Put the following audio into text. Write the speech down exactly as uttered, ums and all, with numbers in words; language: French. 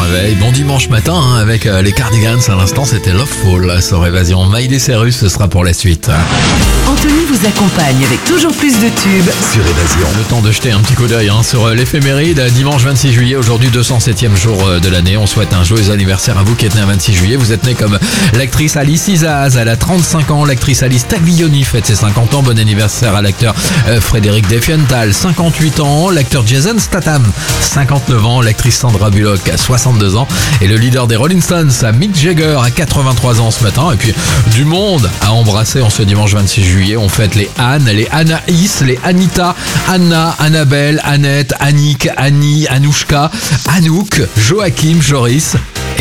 réveil. Bon dimanche matin hein, avec euh, les Cardigans. À l'instant, c'était Loveful sur Évasion. Miley Cyrus, ce sera pour la suite. Anthony vous accompagne avec toujours plus de tubes Sur Évasion. Le temps de jeter un petit coup d'œil hein, sur euh, l'éphéméride. Dimanche vingt-six juillet, aujourd'hui deux cent septième jour euh, de l'année. On souhaite un joyeux anniversaire à vous qui êtes né un vingt-six juillet. Vous êtes né comme l'actrice Alice Isaz. Elle a trente-cinq ans. L'actrice Alice Taglioni fête ses cinquante ans. Bon anniversaire à l'acteur euh, Frédéric Defienthal, cinquante-huit ans. L'acteur Jason Statham, cinquante-neuf ans. L'actrice Sandra Bullock, soixante-deux ans. Et le leader des Rolling Stones, Mick Jagger, à quatre-vingt-trois ans ce matin. Et puis du monde à embrasser en ce dimanche vingt-six juillet. On fête les Anne, les Anaïs, les Anita, Anna, Annabelle, Annette, Annick, Annie, Anouchka, Anouk, Joachim, Joris.